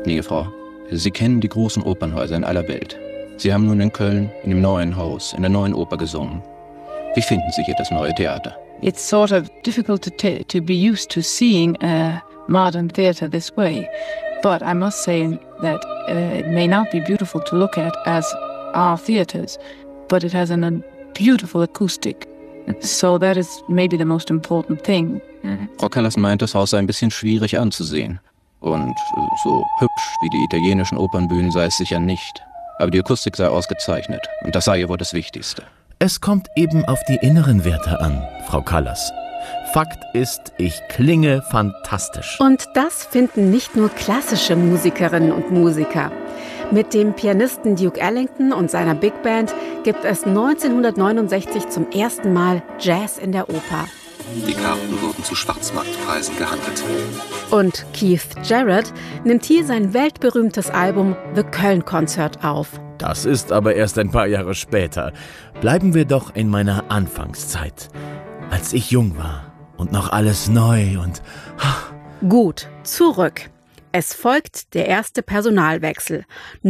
Liebe Frau, Sie kennen die großen Opernhäuser in aller Welt. Sie haben nun in Köln, in dem neuen Haus, in der neuen Oper gesungen. Wie finden Sie hier das neue Theater? It's sort of difficult to be used to seeing a modern theater this way. But I must say that it may not be beautiful to look at as our theaters, but it has a beautiful acoustic. So that is maybe the most important thing. Frau Callas meint, das Haus sei ein bisschen schwierig anzusehen. Und so hübsch wie die italienischen Opernbühnen sei es sicher nicht. Aber die Akustik sei ausgezeichnet. Und das sei ihr wohl das Wichtigste. Es kommt eben auf die inneren Werte an, Frau Callas. Fakt ist, ich klinge fantastisch. Und das finden nicht nur klassische Musikerinnen und Musiker. Mit dem Pianisten Duke Ellington und seiner Big Band gibt es 1969 zum ersten Mal Jazz in der Oper. Die Karten wurden zu Schwarzmarktpreisen gehandelt. Und Keith Jarrett nimmt hier sein weltberühmtes Album The Köln Concert auf. Das ist aber erst ein paar Jahre später. Bleiben wir doch in meiner Anfangszeit, als ich jung war und noch alles neu und... Gut, zurück. Es folgt der erste Personalwechsel.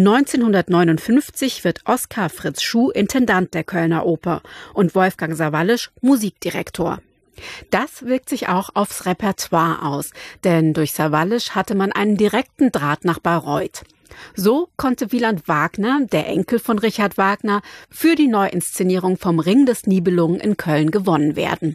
1959 wird Oskar Fritz Schuh Intendant der Kölner Oper und Wolfgang Sawallisch Musikdirektor. Das wirkt sich auch aufs Repertoire aus, denn durch Sawallisch hatte man einen direkten Draht nach Bayreuth. So konnte Wieland Wagner, der Enkel von Richard Wagner, für die Neuinszenierung vom Ring des Nibelungen in Köln gewonnen werden.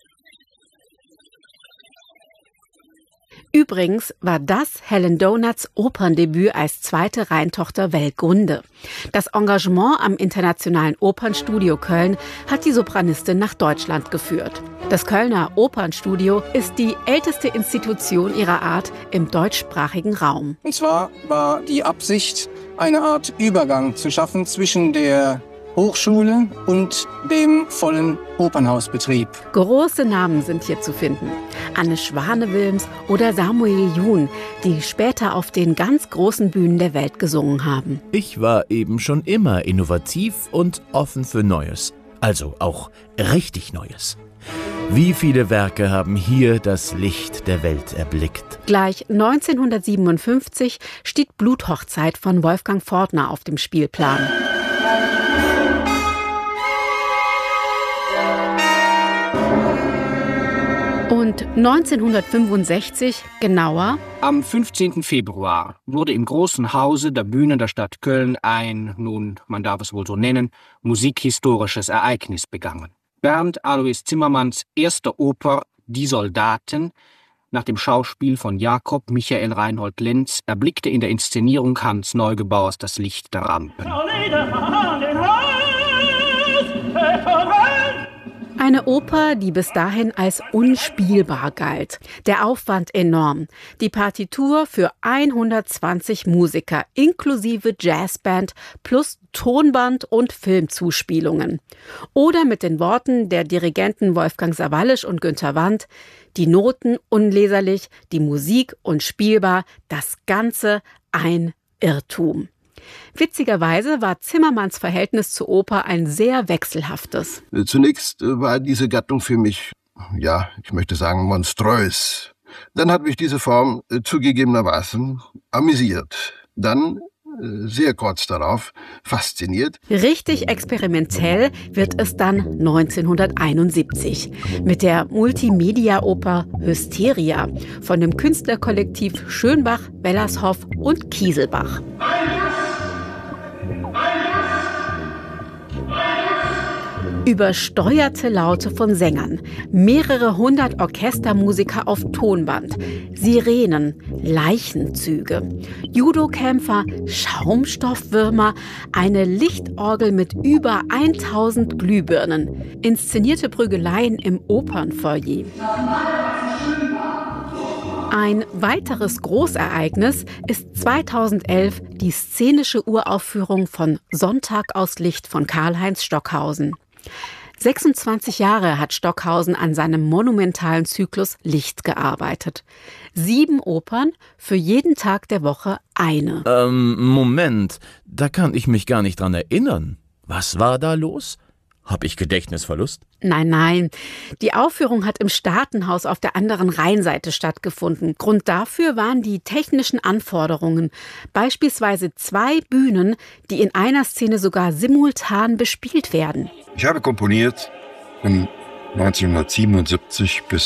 Übrigens war das Helen Donuts Operndebüt als zweite Rheintochter Weltgründe. Das Engagement am Internationalen Opernstudio Köln hat die Sopranistin nach Deutschland geführt. Das Kölner Opernstudio ist die älteste Institution ihrer Art im deutschsprachigen Raum. Und zwar war die Absicht, eine Art Übergang zu schaffen zwischen der Hochschule und dem vollen Opernhausbetrieb. Große Namen sind hier zu finden. Anne Schwane-Wilms oder Samuel Jun, die später auf den ganz großen Bühnen der Welt gesungen haben. Ich war eben schon immer innovativ und offen für Neues. Also auch richtig Neues. Wie viele Werke haben hier das Licht der Welt erblickt? Gleich 1957 steht Bluthochzeit von Wolfgang Fortner auf dem Spielplan. Und 1965, genauer, am 15. Februar wurde im Großen Hause der Bühne der Stadt Köln ein, nun, man darf es wohl so nennen, musikhistorisches Ereignis begangen. Bernd Alois Zimmermanns erste Oper »Die Soldaten« nach dem Schauspiel von Jakob Michael Reinhold Lenz erblickte in der Inszenierung Hans Neugebauers das Licht der Rampen. Eine Oper, die bis dahin als unspielbar galt. Der Aufwand enorm. Die Partitur für 120 Musiker inklusive Jazzband plus Tonband und Filmzuspielungen. Oder mit den Worten der Dirigenten Wolfgang Sawallisch und Günter Wandt: Die Noten unleserlich, die Musik unspielbar, das Ganze ein Irrtum. Witzigerweise war Zimmermanns Verhältnis zur Oper ein sehr wechselhaftes. Zunächst war diese Gattung für mich, ja, ich möchte sagen, monströs. Dann hat mich diese Form zugegebenermaßen amüsiert. Dann, sehr kurz darauf, fasziniert. Richtig experimentell wird es dann 1971 mit der Multimedia-Oper Hysteria von dem Künstlerkollektiv Schönbach, Wellershoff und Kieselbach. Übersteuerte Laute von Sängern, mehrere hundert Orchestermusiker auf Tonband, Sirenen, Leichenzüge, Judokämpfer, Schaumstoffwürmer, eine Lichtorgel mit über 1000 Glühbirnen, inszenierte Prügeleien im Opernfoyer. Ein weiteres Großereignis ist 2011 die szenische Uraufführung von Sonntag aus Licht von Karl-Heinz Stockhausen. 26 Jahre hat Stockhausen an seinem monumentalen Zyklus Licht gearbeitet. 7 Opern, für jeden Tag der Woche eine. Moment, da kann ich mich gar nicht dran erinnern. Was war da los? Hab ich Gedächtnisverlust? Nein. Die Aufführung hat im Staatenhaus auf der anderen Rheinseite stattgefunden. Grund dafür waren die technischen Anforderungen. Beispielsweise 2 Bühnen, die in einer Szene sogar simultan bespielt werden. Ich habe komponiert von 1977 bis